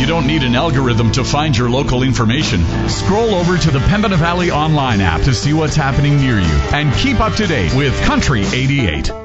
don't need an algorithm to find your local information. Scroll over to the Pembina Valley Online app to see what's happening near you and keep up to date with Country 88.